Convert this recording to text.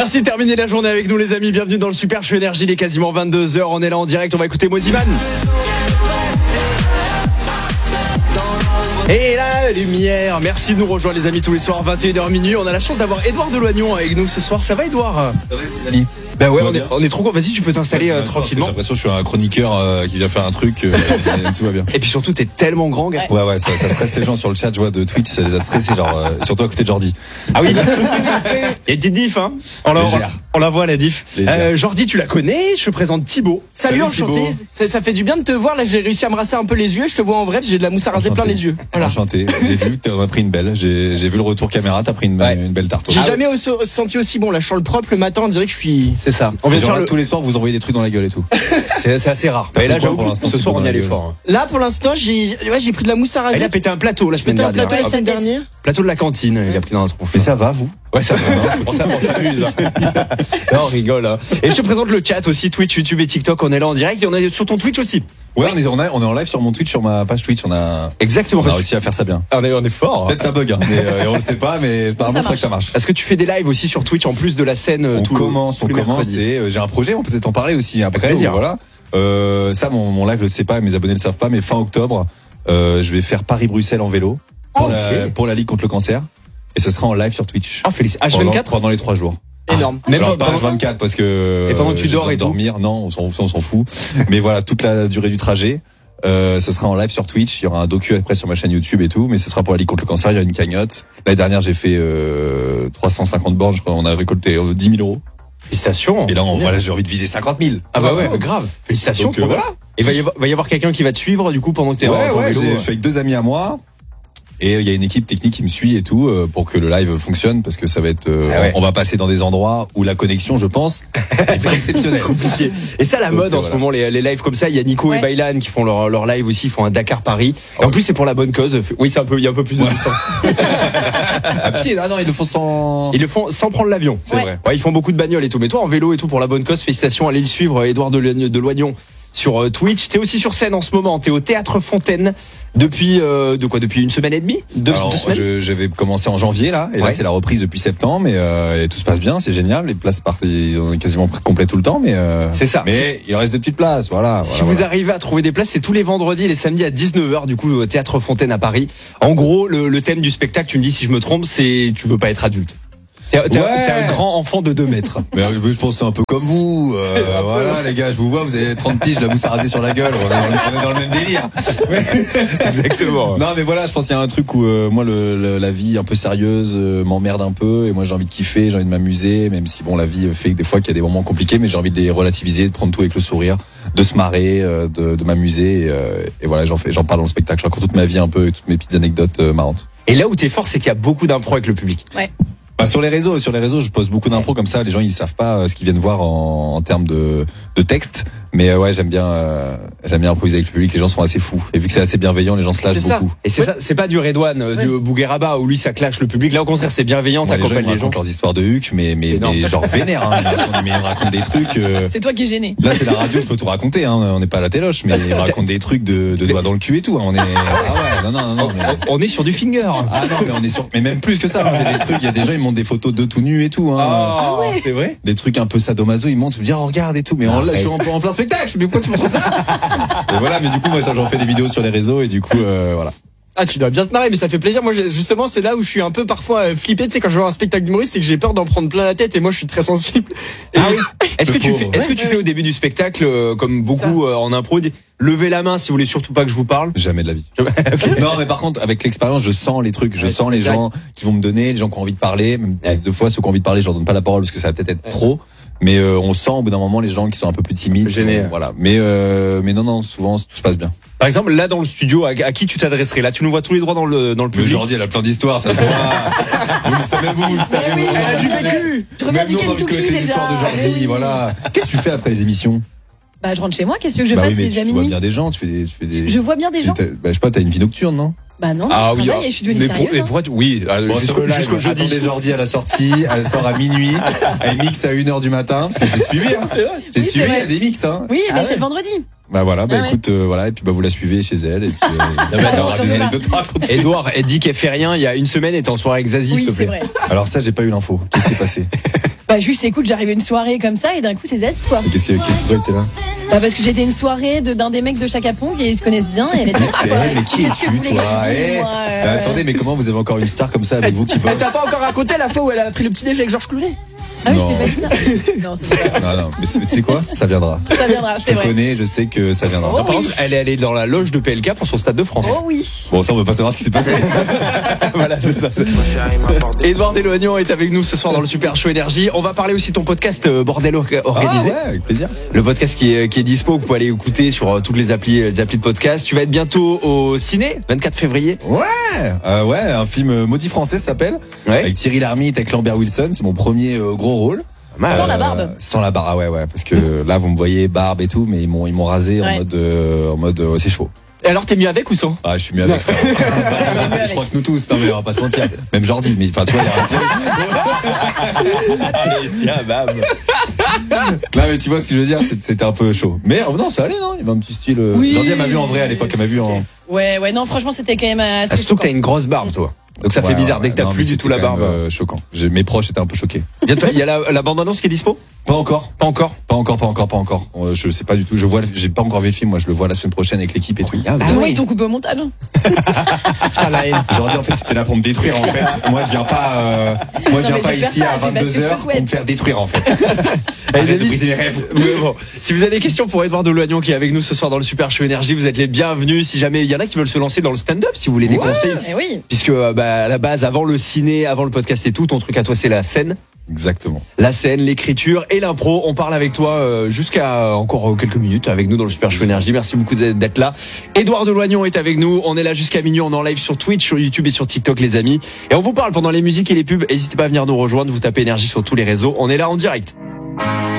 Merci de terminer la journée avec nous les amis. Bienvenue dans le Super Show Énergie. Il est quasiment 22h. On est là en direct. On va écouter Moziman. Et la lumière. Merci de nous rejoindre les amis tous les soirs 21h minuit. On a la chance d'avoir Édouard Deloignon avec nous ce soir. Ça va Édouard? Ça va les amis? Ben ouais, on est trop content. Vas-y, tu peux t'installer tranquillement. J'ai l'impression que je suis un chroniqueur qui vient faire un truc. Tout va bien. Et puis surtout, t'es tellement grand, gars. Ouais, ça stresse les gens sur le chat. Je vois de Twitch, ça les a stressés, genre surtout à côté de Jordi. Ah oui. Et petite diff, hein. On la voit la diff. Jordi, tu la connais? Je te présente Thibaut. Salut, enchanté. Ça fait du bien de te voir. Là, j'ai réussi à me rasser un peu les yeux. Je te vois en vrai, parce que j'ai de la mousse à raser plein les yeux. Voilà. Enchanté. J'ai vu que t'en as pris une belle. J'ai vu le retour caméra. T'as pris une belle tarte. J'ai jamais senti aussi bon. Là, je sens le propre le matin. On dirait que je suis. C'est ça. On vient faire tous les soirs, vous envoyez des trucs dans la gueule et tout. C'est assez rare. Et là, j'avoue que ce soir, on y allait fort. Là, pour l'instant, j'ai pris de la mousse à raser. Il a pété un plateau la semaine dernière. Plateau la semaine dernière. Plateau de la cantine. Il a pris dans la tronche. Mais ça va, vous? Ouais, ça va. On s'amuse. Non, on rigole. Hein. Et je te présente le chat aussi, Twitch, YouTube et TikTok. On est là en direct. Et on est sur ton Twitch aussi. Ouais, on est en live sur mon Twitch, sur ma page Twitch. On a réussi à faire ça bien. On est fort. Peut-être ça bug, hein, mais on le sait pas, mais apparemment, que ça marche. Est-ce que tu fais des lives aussi sur Twitch en plus de la scène? On commence. J'ai un projet, on peut peut-être en parler aussi après. Voilà. Ça, mon live, je le sais pas, mes abonnés le savent pas, mais fin octobre, je vais faire Paris-Bruxelles en vélo pour la Ligue contre le cancer. Et ce sera en live sur Twitch. Ah, félicitations. H24 pendant les 3 jours. Énorme. Même pas H24 parce que. Et pendant que tu dors et dormir, non, on s'en fout. Mais voilà, toute la durée du trajet. Ce sera en live sur Twitch. Il y aura un docu après sur ma chaîne YouTube et tout. Mais ce sera pour la Ligue contre le cancer. Il y aura une cagnotte. L'année dernière, j'ai fait 350 bornes. Je crois on a récolté 10 000 euros. Félicitations. Et là, j'ai envie de viser 50 000. Ah bah ouais, grave. Félicitations. Donc, voilà. Et va y avoir quelqu'un qui va te suivre du coup pendant que t'es en vélo. Je suis avec 2 amis à moi. Et il y a une équipe technique qui me suit et tout pour que le live fonctionne parce que ça va être on va passer dans des endroits où la connexion, je pense, est exceptionnelle. Compliqué. Et ça la mode en ce moment les lives comme ça, il y a Nico et Baylan qui font leur live aussi, ils font un Dakar Paris. Et en plus c'est pour la bonne cause. Oui, il y a un peu plus de distance. À pied, non, ils le font sans prendre l'avion. C'est vrai. Ouais, ils font beaucoup de bagnoles et tout, mais toi en vélo et tout pour la bonne cause, félicitations, allez le suivre Édouard Deloignon sur Twitch. T'es aussi sur scène en ce moment, t'es au Théâtre Fontaine depuis une semaine et demie, deux semaines. J'avais commencé en janvier là, et là c'est la reprise depuis septembre, et tout se passe bien, c'est génial, les places partent quasiment complètes tout le temps, mais c'est ça. Mais il reste de petites places, voilà. Si vous arrivez à trouver des places, c'est tous les vendredis et les samedis à 19h du coup au Théâtre Fontaine à Paris. En gros, le thème du spectacle, tu me dis si je me trompe, c'est tu veux pas être adulte. T'es un grand enfant de 2 mètres. Mais je pense que c'est un peu comme vous. Voilà les gars, je vous vois, vous avez 30 piges, la mousse à raser sur la gueule. On est dans le même délire. Exactement. Non mais voilà, je pense qu'il y a un truc où moi la vie un peu sérieuse m'emmerde un peu, et moi j'ai envie de kiffer, j'ai envie de m'amuser, même si bon la vie fait que des fois qu'il y a des moments compliqués, mais j'ai envie de les relativiser, de prendre tout avec le sourire, de se marrer, de m'amuser, et voilà, j'en parle dans le spectacle, je raconte toute ma vie un peu et toutes mes petites anecdotes marrantes. Et là où t'es fort, c'est qu'il y a beaucoup d'impro avec le public. Ouais. Sur les réseaux, je pose beaucoup d'impro comme ça. Les gens ils savent pas ce qu'ils viennent voir en termes de texte, mais j'aime bien improviser avec le public. Les gens sont assez fous, et vu que c'est assez bienveillant, les gens se lâchent beaucoup. Et c'est ça, c'est pas du Redouane, du Bougueraba où lui ça clash le public. Là au contraire c'est bienveillant, t'accompagnes les gens. Ils racontent leurs histoires de Huck, mais genre vénère. Ils racontent des trucs. C'est toi qui es gêné. Là c'est la radio, je peux tout raconter. On n'est pas à la téloche, mais ils racontent des trucs de doigts dans le cul et tout. On est non. On est sur du finger. Ah non, mais on est sur, mais même plus que ça. J'ai des trucs. Il y a des gens ils montent des photos de tout nu et tout. Ah ouais, c'est vrai. Des trucs un peu sadomaso, ils montent, ils me disent regarde et tout, mais là je suis en plein spectacle. Mais pourquoi tu montres ça? Et voilà, mais du coup moi ça j'en fais des vidéos sur les réseaux, et du coup voilà. Ah, tu dois bien te marrer, mais ça fait plaisir. Moi, justement, c'est là où je suis un peu parfois flippé. Tu sais, quand je vois un spectacle d'humoriste, c'est que j'ai peur d'en prendre plein la tête, et moi, je suis très sensible. Ah oui. Est-ce que tu fais au début du spectacle, comme beaucoup en impro, levez la main si vous voulez surtout pas que je vous parle? Jamais de la vie. Non, mais par contre, avec l'expérience, je sens les trucs, je sens les gens qui vont me donner, les gens qui ont envie de parler. Même deux fois, ceux qui ont envie de parler, je leur donne pas la parole parce que ça va peut-être être trop. Mais on sent au bout d'un moment les gens qui sont un peu plus timides. Voilà. Mais non, souvent tout se passe bien. Par exemple, là dans le studio, à qui tu t'adresserais? Là, tu nous vois tous les droits dans le public. Jordi, elle a plein d'histoires, ça se voit. Vous le savez, vous le savez. Oui, elle a du vécu. Je reviens du Kentucky déjà. Les histoires de Jordi, voilà. Qu'est-ce que tu fais après les émissions? Bah, je rentre chez moi. Qu'est-ce que je fasse? C'est déjà minuit. Tu vois bien des gens. Tu fais des. Je vois bien des gens. Je sais pas, t'as une vie nocturne, non? Bah non, je travaille et je suis devenue sérieuse. Oui, jusqu'au jeudi. Attendez Jordi à la sortie, elle sort à minuit, elle mixe à 1h du matin, parce que j'ai suivi, j'ai suivi, il y a des mix, Oui, mais c'est le vendredi. Bah voilà, écoute, voilà, et puis vous la suivez chez elle, et puis t'auras des anecdotes à raconter. Edouard, elle dit qu'elle fait rien il y a une semaine, et t'es en soirée avec Zazie, s'il te plaît. Oui, c'est vrai. Alors ça, j'ai pas eu l'info. Qu'est-ce qui s'est passé? Bah juste écoute, j'arrive à une soirée comme ça et d'un coup c'est zeste quoi. Qu'est-ce que pourquoi t'es là? Bah parce que j'étais une soirée d'un des mecs de Chaka Ponk et ils se connaissent bien et elle était mais qui es-tu toi? Attendez, mais comment vous avez encore une star comme ça avec vous qui bosse? T'as pas encore raconté la fois où elle a pris le petit déjeuner avec Georges Clooney? Ah oui, je t'ai pas dit ça. Non, c'est pas non, mais tu sais quoi? Ça viendra. Ça viendra, c'est vrai. Je connais, je sais que ça viendra. Oh, par contre, elle est allée dans la loge de PLK pour son Stade de France. Oh oui. Bon, ça, on veut pas savoir ce qui s'est passé. Voilà, c'est ça. Edouard Deloignon est avec nous ce soir dans le Super Show Énergie. On va parler aussi de ton podcast Bordel organisé. Ah ouais, avec plaisir. Le podcast qui est dispo, que vous pouvez aller écouter sur toutes les applis de podcast. Tu vas être bientôt au ciné, 24 février. Ouais, un film Maudit Français ça s'appelle. Ouais. Avec Thierry Lhermitte, avec Lambert Wilson. C'est mon premier gros rôle. Sans la barbe. Sans la barbe, ah ouais, parce que là vous me voyez barbe et tout, mais ils m'ont rasé en mode c'est chaud. Et alors t'es mieux avec ou sans? Ah je suis mieux avec frère. Je crois que nous tous, non mais on va pas se mentir. Même Jordi, mais enfin tu vois allez tiens bam. Non mais tu vois ce que je veux dire, c'était un peu chaud. Mais non ça allait non, il y avait un petit style. Oui. Jordi elle m'a vu en vrai à l'époque, elle m'a vu en. Ouais non franchement c'était quand même assez. Surtout que t'as une grosse barbe toi. Donc ça fait bizarre dès que t'as plus du tout la barbe. Choquant. Mes proches étaient un peu choqués. Il y a la bande-annonce qui est dispo? Pas encore. Je sais pas du tout. J'ai pas encore vu le film. Moi, je le vois la semaine prochaine avec l'équipe et tout. Moi, ils t'ont coupé au montage. J'aurais dit en fait, c'était là pour me détruire en fait. Moi, je viens pas ici à 22h pour me faire détruire en fait. Arrête de briser mes rêves. Bon, si vous avez des questions pour Edouard Deloignon qui est avec nous ce soir dans le Super Show Énergie, vous êtes les bienvenus. Si jamais il y en a qui veulent se lancer dans le stand-up, si vous voulez des conseils. Oui. Puisque à la base, avant le ciné, avant le podcast et tout, ton truc à toi, c'est la scène. Exactement. La scène, l'écriture et l'impro. On parle avec toi jusqu'à encore quelques minutes avec nous dans le Super Show Énergie. Merci beaucoup d'être là. Edouard Deloignon est avec nous. On est là jusqu'à minuit. On est en live sur Twitch, sur YouTube et sur TikTok, les amis. Et on vous parle pendant les musiques et les pubs. N'hésitez pas à venir nous rejoindre. Vous tapez Énergie sur tous les réseaux. On est là en direct.